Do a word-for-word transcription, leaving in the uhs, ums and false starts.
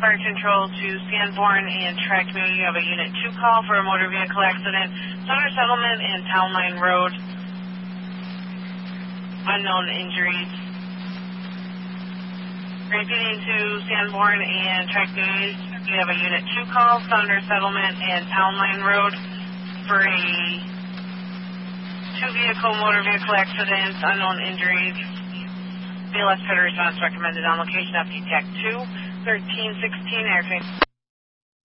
Fire Control to Sanborn and Track Community. You have a Unit two call for a motor vehicle accident, Thunder Settlement and Town Line Road. Unknown injuries. Repeating to Sanborn and Track Community. You have a Unit two call, Thunder Settlement and Town Line Road for a two-vehicle motor vehicle accident, unknown injuries. B L S Federal response recommended on location of P TAC two, thirteen sixteen airplane.